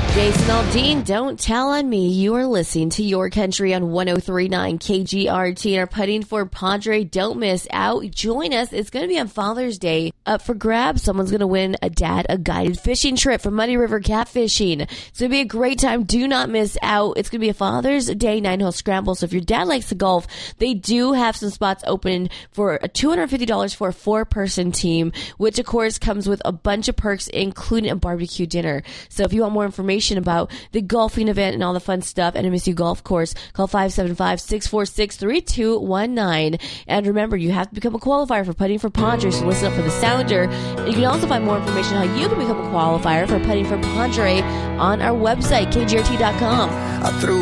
Jason Aldean, don't tell on me. You are listening to Your Country on 103.9 KGRT and are putting for Padre. Don't miss out. Join us. It's going to be on Father's Day. Up for grabs. Someone's going to win a guided fishing trip for Muddy River Catfishing. It's going to be a great time. Do not miss out. It's going to be a Father's Day 9-hole scramble. So if your dad likes to golf, they do have some spots open for $250 for a 4-person team, which of course comes with a bunch of perks, including a barbecue dinner. So if you want more information about the golfing event and all the fun stuff at MSU Golf Course, call 575-646-3219. And remember, you have to become a qualifier for Putting for Padre, so listen up for the sounder. You can also find more information on how you can become a qualifier for Putting for Padre on our website, kgrt.com.